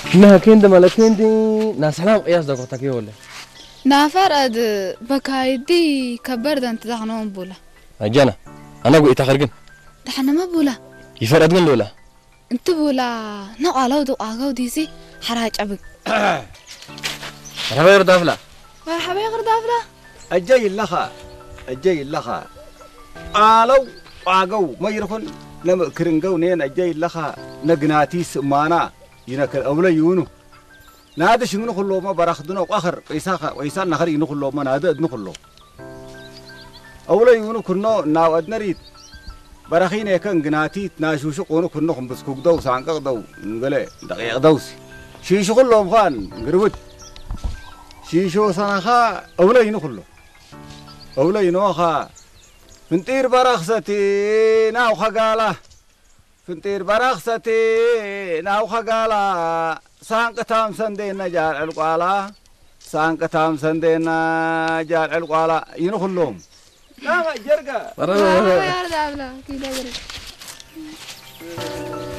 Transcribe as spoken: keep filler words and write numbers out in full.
إنها كندا ملكندي ناسلام قياس دقوتك يولا نافر أد بكايدي كبرد أنت دهنون بولا أجانا أنا قوي تخرجن دحنا ما بولا يفرد من لولا أنت بولا نقالو دو أغاو ديسي حراج أبك مرحبا يا ردافلا مرحبا يا غردافلا أجاي اللخا أجاي اللخا آلو أغاو ما يرخون لما كرنجو نين أجاي اللخا نجناتيس مانا ينكر أولا يونو نادى شنو خلوا ما برخدنا وآخر ويساخ ويسان نخري نخلوا ما نادى نخلوا أولا يونو كنا ناود نريد برخين يكن جناتي ناشوش قونو كنا خم بس كوك دو سانك دو نقله دقيق دوس شيشو خلوا خان قربت شيشو سانخا أولا ينو خلوا أولا ينو خا فنتير برخستي ناو خجالة فنتير برخستي ناو خجالة سانك تام سندنا جار القالة سانك تام سندنا جار القالة ينو خلوم لا ما جرقة مرحبا يا غردافلا كيدا برد